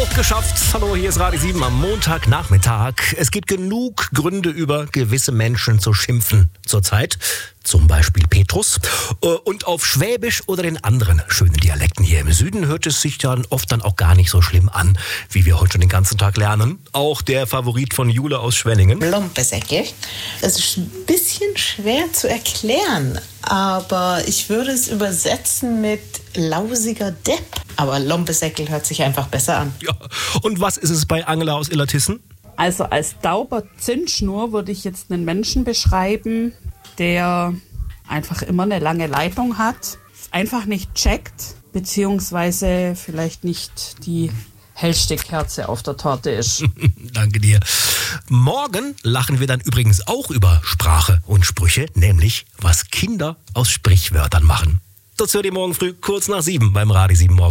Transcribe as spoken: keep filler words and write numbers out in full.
Auch geschafft. Hallo, hier ist Radio sieben am Montagnachmittag. Es gibt genug Gründe, über gewisse Menschen zu schimpfen zurzeit. Zum Beispiel Petrus. Und auf Schwäbisch oder den anderen schönen Dialekten hier im Süden hört es sich dann oft dann auch gar nicht so schlimm an, wie wir heute schon den ganzen Tag lernen. Auch der Favorit von Jule aus Schwenningen. Lompesäckel. Es ist ein bisschen schwer zu erklären, aber ich würde es übersetzen mit lausiger Depp. Aber Lompesäckel hört sich einfach besser an. Ja. Und was ist es bei Angela aus Illertissen? Also als tauber Zündschnur würde ich jetzt einen Menschen beschreiben, der einfach immer eine lange Leitung hat, einfach nicht checkt, beziehungsweise vielleicht nicht die hellste Kerze auf der Torte ist. Danke dir. Morgen lachen wir dann übrigens auch über Sprache und Sprüche, nämlich was Kinder aus Sprichwörtern machen. Das hört ihr morgen früh kurz nach sieben beim Radio sieben Morgen.